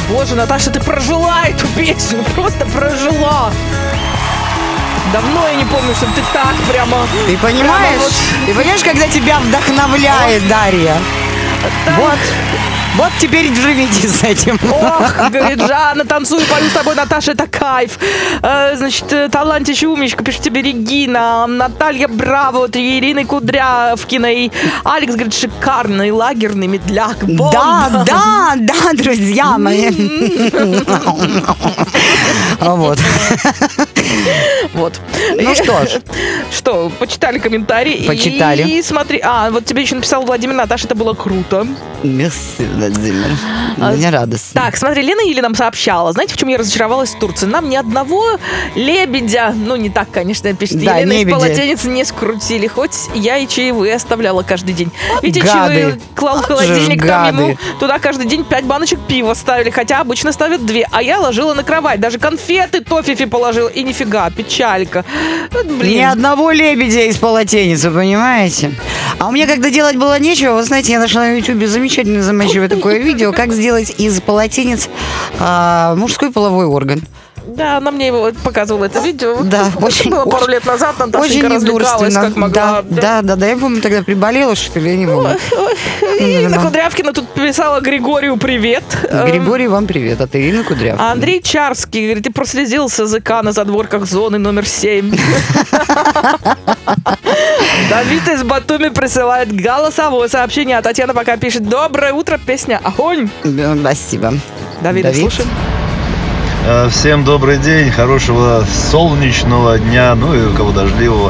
Боже, Наташа, ты прожила эту песню, просто прожила. Давно я не помню, чтобы ты так прямо... Ты понимаешь? Ты понимаешь, когда тебя вдохновляет Дарья? Вот теперь живите с этим. Ох, говорит, Жанна, танцую, пою с тобой, Наташа, это кайф. Значит, талантище, умничка, пишет тебе Регина, Наталья Браво, вот, Ирина Кудрявкина, и Алекс говорит, шикарный лагерный медляк. Да, друзья мои. Вот. Вот. Ну что ж. Что, почитали комментарии? Почитали. И смотри, вот тебе еще написал Владимир, Наташа, это было круто. Мерси, Владимир. Мне радостно. Так, смотри, Лена Или нам сообщала. Знаете, в чем я разочаровалась в Турции? Нам ни одного лебедя, ну не так, конечно, пишет, да, Елена, лебедя. из полотенец не скрутили. Хоть я и чаевые оставляла каждый день. Видите, гады. чаевые клал в холодильник, там ему гады. туда каждый день 5 баночек пива ставили, хотя обычно ставят 2. А я ложила на кровать. Даже конфеты тофифи положила. И нифига, печалька. Вот, блин. Ни одного лебедя из полотенец, вы понимаете? А у меня, когда делать было нечего, вы знаете, я нашла на YouTube замечательное заманчивое такое видео, как сделать из полотенец мужской половой орган. Да, она мне его показывала, это видео. Да, это очень, было пару лет назад, Наташенька очень развлекалась, недурственно. как могла. Да, я помню, тогда приболела, что ли, я не помню. Ирина Кудрявкина тут писала Григорию привет. Григорий, вам привет, от Ирины Кудрявкиной. А Андрей Чарский говорит, ты прослезился с языка на задворках зоны номер 7. Давид из Батуми присылает голосовое сообщение, а Татьяна пока пишет, доброе утро, песня «Огонь». Спасибо. Давид, слушаем. Всем добрый день, хорошего солнечного дня, ну и у кого дождливого.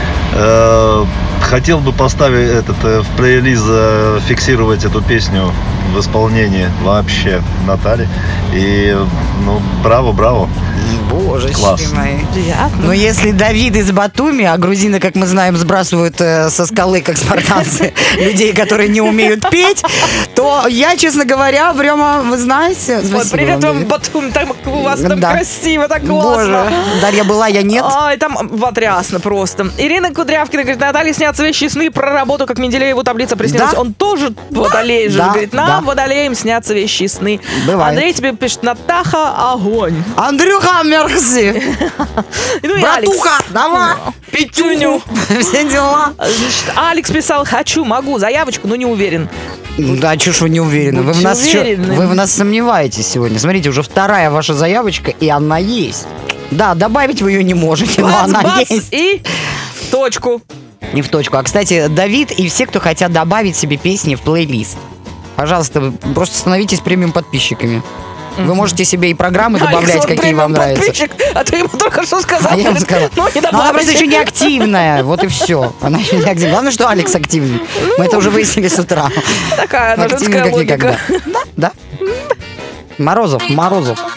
Хотел бы поставить в плейлист, фиксировать эту песню в исполнении вообще Натальи. И, браво. Боже, класс. мои. Приятно. Но если Давид из Батуми, а грузины, как мы знаем, сбрасывают со скалы, как спартанцы, людей, которые не умеют петь, то я, честно говоря, прямо, вы знаете... Вот, привет вам, Батуми, у вас там красиво, так классно. Боже, Дарья была, я нет. Ай, там потрясно просто. Ирина Кудрявкина говорит, Наталье снятся вещи сны про работу, как Менделееву таблица приснилась. Да? Он тоже водолей же. Да, Говорит, нам, водолеем, снятся вещи сны. Бывает. Андрей тебе пишет, Натаха, огонь. Андрюха, мерси. Ну и Братуха, давай. Петюню. Все дела. Значит, Алекс писал, хочу, могу, заявочку, но не уверен. Да, чё ж вы не уверены? Вы в нас сомневаетесь сегодня. Смотрите, уже вторая ваша заявочка, и она есть. Да, добавить вы ее не можете, но она есть. И в точку. Не в точку. А, кстати, Давид и все, кто хотят добавить себе песни в плейлист, пожалуйста, вы просто становитесь премиум-подписчиками. Вы можете себе и программы добавлять, Алекс, какие вам нравятся. А ты ему только что сказал. А я ему сказала. Ну, не Но она добавляй. просто еще не активная. Вот и все. Она еще не активная. Главное, что Алекс активный. Мы это уже выяснили с утра. Такая она Активный женская как логика. никогда. Да? Морозов.